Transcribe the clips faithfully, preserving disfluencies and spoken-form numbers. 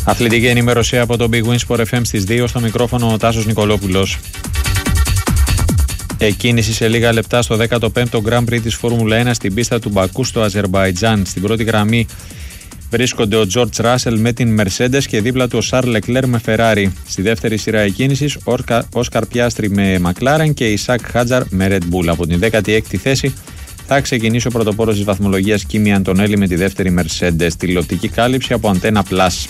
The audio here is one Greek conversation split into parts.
Αθλητική ενημέρωση από το Big Win Sport εφ εμ στις δύο, στο μικρόφωνο ο Τάσος Νικολόπουλος. Εκκίνηση σε λίγα λεπτά στο δέκατο πέμπτο Grand Prix της Φόρμουλα ένα στην πίστα του Μπακού στο Αζερμπαϊτζάν. Στην πρώτη γραμμή βρίσκονται ο George Russell με την Mercedes και δίπλα του ο Charles Leclerc με Ferrari. Στη δεύτερη σειρά εκκίνησης ο Όσκαρ Πιάστρι με McLaren και η Ισακ Χάτζαρ με Red Bull. Από την δέκατη έκτη θέση θα ξεκινήσει ο πρωτοπόρος της βαθμολογίας Κίμι Αντωνέλη με τη δεύτερη Mercedes. Τηλεοπτική κάλυψη από Antenna Plus.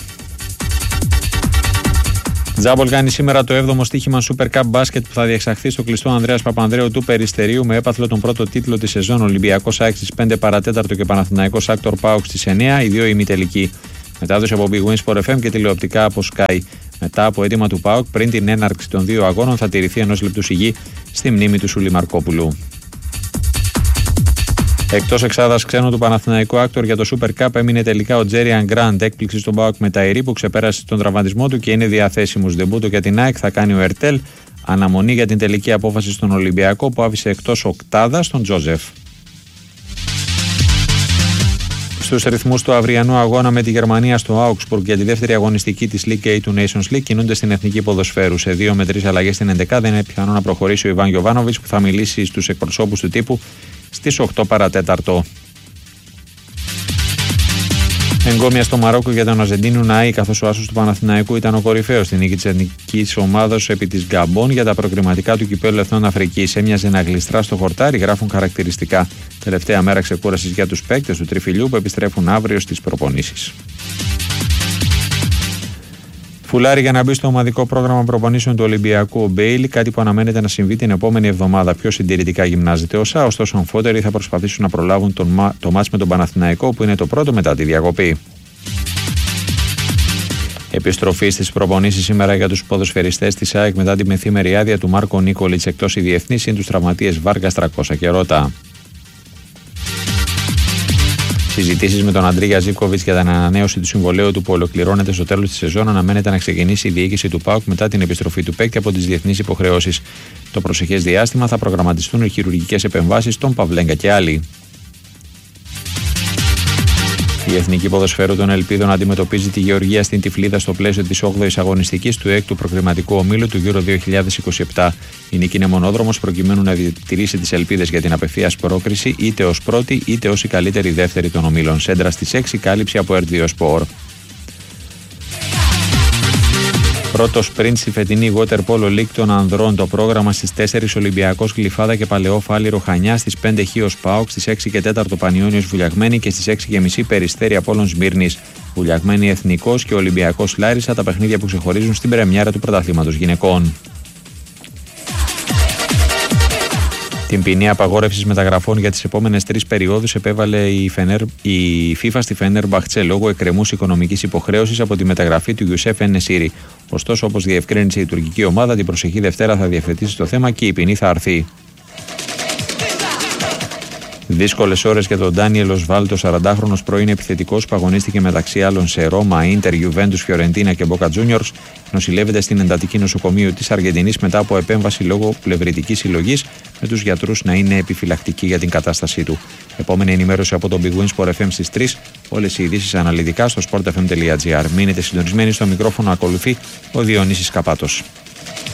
Τζάμπολ κάνει σήμερα το έβδομο στοίχημα Super Cup μπάσκετ που θα διεξαχθεί στο κλειστό Ανδρέας Παπανδρέου του Περιστερίου με έπαθλο τον πρώτο τίτλο της σεζόν. Ολυμπιακός ΑΕΚ στις πέντε παρατέταρτο και Παναθηναϊκός Άκτορ ΠΑΟΚ στις εννιά, οι δύο ημιτελικοί. Μετάδοση από Big Win Sport εφ εμ και τηλεοπτικά από Sky. Μετά από αίτημα του ΠΑΟΚ, πριν την έναρξη των δύο αγώνων, θα τηρηθεί ενός λεπτού σιγή στη μνήμη του Σούλη Μαρκόπουλου. Εκτός εξάδας ξένου του Παναθηναϊκού Άκτορ για το Super Cup έμεινε τελικά ο Τζέριαν Γκραντ, έκπληξη στον ΠΑΟΚ με Ταϊρή που ξεπέρασε τον τραυματισμό του και είναι διαθέσιμος. Ντεμπούτο για την ΑΕΚ θα κάνει ο Ερτέλ, αναμονή για την τελική απόφαση στον Ολυμπιακό που άφησε εκτός οκτάδα τον Τζόζεφ. Στους ρυθμούς του αυριανού αγώνα με τη Γερμανία στο Augsburg για τη δεύτερη αγωνιστική της League A του Nations League κινούνται στην Εθνική Ποδοσφαίρου. Σε δύο με τρεις αλλαγές στην ενδεκάδα είναι πιθανό να προχωρήσει ο Ιβάν Γιοβάνοβιτς που θα μιλήσει στους εκπροσώπους του τύπου στις οκτώ παρατέταρτο. Εγκόμια στο Μαρόκο για τον Αζεντίνου Ναή, καθώς ο άσος του Παναθηναϊκού ήταν ο κορυφαίος στην νίκη της εθνικής ομάδας επί της Γκαμπών για τα προκριματικά του Κυπέλλου Εθνών Αφρικής. Έμοιαζε να γλιστρά στο χορτάρι, γράφουν χαρακτηριστικά. Τελευταία μέρα ξεκούρασης για τους παίκτες του Τριφυλιού που επιστρέφουν αύριο στις προπονήσεις. Φουλάρι για να μπει στο ομαδικό πρόγραμμα προπονήσεων του Ολυμπιακού ο Μπέιλι, κάτι που αναμένεται να συμβεί την επόμενη εβδομάδα. Πιο συντηρητικά γυμνάζεται ο ΣΑ, ωστόσο οι αμφότεροι θα προσπαθήσουν να προλάβουν τον, το μάτς με τον Παναθηναϊκό που είναι το πρώτο μετά τη διακοπή. Επιστροφή στις προπονήσεις σήμερα για τους ποδοσφαιριστές της ΑΕΚ μετά τη μεθήμερη άδεια του Μάρκο Νίκολιτς εκτός οι διεθνείς είναι τους τραυματίες Βάργας, Τρακόσα και Ρώτα. Συζητήσεις με τον Αντρίγια Ζίβκοβιτς για την ανανέωση του συμβολαίου του που ολοκληρώνεται στο τέλος της σεζόν αναμένεται να ξεκινήσει η διοίκηση του ΠΑΟΚ μετά την επιστροφή του παίκτη από τις διεθνείς υποχρεώσεις. Το προσεχές διάστημα θα προγραμματιστούν οι χειρουργικές επεμβάσεις των Παυλέγκα και άλλοι. Η Εθνική Ποδοσφαίρου των Ελπίδων αντιμετωπίζει τη Γεωργία στην Τυφλίδα στο πλαίσιο της όγδοης αγωνιστικής του έκτου προκριματικού ομίλου του Euro δύο χιλιάδες είκοσι επτά. Η νίκη είναι μονόδρομος προκειμένου να διατηρήσει τις ελπίδες για την απευθείας πρόκριση είτε ως πρώτη είτε ως η καλύτερη δεύτερη των ομίλων. Σέντρα στις έξι, κάλυψη από Ερτ δύο Sport. Πρώτο sprint στη φετινή Water Polo League των ανδρών. Το πρόγραμμα στις τέσσερις Ολυμπιακός Γλυφάδα και Παλαιό Φάληρο Χανιά, στις πέντε Χίος ΠΑΟΚ, στις έξι και τέσσερα Πανιόνιος Βουλιαγμένη και στις έξι και μισή Περιστέρι Απόλλων Σμύρνης. Βουλιαγμένη Εθνικός και Ολυμπιακός Λάρισα, τα παιχνίδια που ξεχωρίζουν στην πρεμιέρα του πρωταθλήματος γυναικών. Την ποινή απαγόρευσης μεταγραφών για τις επόμενες τρεις περιόδους επέβαλε η, Φενέρ, η FIFA στη Φενέρμπαχτσε λόγω εκκρεμούς οικονομικής υποχρέωσης από τη μεταγραφή του Ιουσέφ Εν-Νεσίρι. Ωστόσο, όπως διευκρίνησε η τουρκική ομάδα, την προσεχή Δευτέρα θα διευθετήσει το θέμα και η ποινή θα αρθεί. Δύσκολες ώρες για τον Ντάνιελ Οσβάλτο, σαραντάχρονος πρώην επιθετικός που αγωνίστηκε μεταξύ άλλων σε Ρώμα, Ίντερ, Γιουβέντους, Φιωρεντίνα και Μπόκα Τζούνιορς, νοσηλεύεται στην εντατική νοσοκομείο της Αργεντινής μετά από επέμβαση λόγω πλευρητικής συλλογής, με τους γιατρούς να είναι επιφυλακτικοί για την κατάστασή του. Επόμενη ενημέρωση από το Big Win Sport εφ εμ στις τρεις. Όλες οι ειδήσεις αναλυτικά στο sport f m τελεία g r. Μείνετε συντονισμένοι, στο μικρόφωνο ακολουθεί ο Διονύσης Καπάτος.